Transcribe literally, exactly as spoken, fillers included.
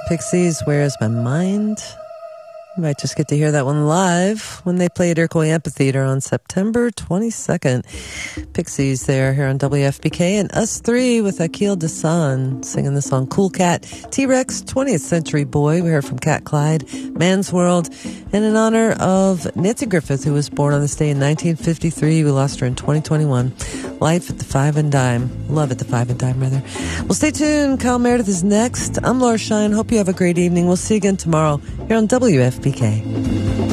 Pixies, Where Is My Mind? You might just get to hear that one live when they play at Iroquois Amphitheater on September twenty-second. Pixies there here on W F B K, and Us Three with Akil Dasan singing the song Cool Cat. T-Rex, twentieth Century Boy. We heard from Cat Clyde, Man's World. And in honor of Nancy Griffith, who was born on this day in nineteen fifty-three. We lost her in twenty twenty-one. Life at the Five and Dime. Love at the Five and Dime, rather. Well, stay tuned. Kyle Meredith is next. I'm Laura Shine. Hope you have a great evening. We'll see you again tomorrow here on W F B K.